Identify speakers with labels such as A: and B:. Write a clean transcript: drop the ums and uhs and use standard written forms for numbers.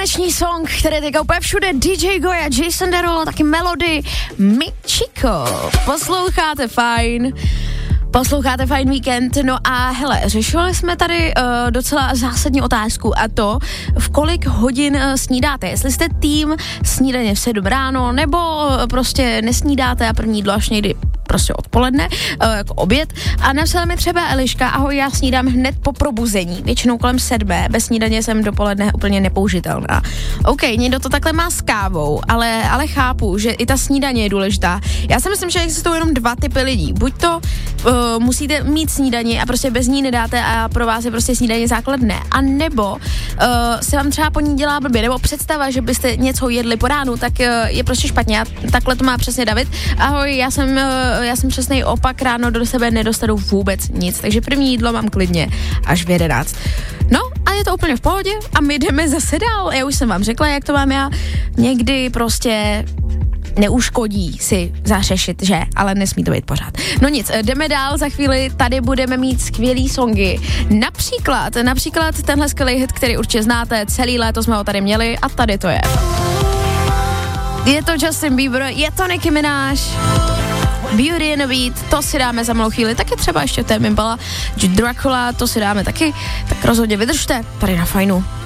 A: Senzační song, který je teďka úplně všude, DJ Goya, Jason Derulo, taky Melody, Michiko. Posloucháte Fajn víkend, no a hele, řešili jsme tady docela zásadní otázku, a to, v kolik hodin snídáte, jestli jste tým snídaně v 7 ráno, nebo prostě nesnídáte a první jídlo až někdy prostě odpoledne, jako oběd. A napsala mi třeba Eliška, ahoj, já snídám hned po probuzení, většinou kolem 7, bez snídaně jsem dopoledne úplně nepoužitelná. OK, někdo to takhle má s kávou, ale chápu, že i ta snídaně je důležitá. Já si myslím, že existují jenom 2 typy lidí. Buď to musíte mít snídaní a prostě bez ní nedáte a pro vás je prostě snídaně základ dne. A nebo se vám třeba po ní dělá blbě, nebo představa, že byste něco jedli po ránu, tak je prostě špatně. A takhle to má přesně David. Ahoj, já jsem přesnej opak, ráno do sebe nedostanu vůbec nic, takže první jídlo mám klidně až v 11. No a je to úplně v pohodě a my jdeme zase dál. Já už jsem vám řekla, jak to mám já. Někdy prostě neuškodí si zařešit, že? Ale nesmí to být pořád. No nic, jdeme dál, za chvíli tady budeme mít skvělý songy. Například tenhle skvělý hit, který určitě znáte, celý léto jsme ho tady měli a tady to je. Je to Justin Bieber, je to Nicki Minaj. Beauty and the Beat, to si dáme za malou chvíli, taky třeba ještě Tame Impala, Dracula, to si dáme taky, tak rozhodně vydržte tady na Fajnu.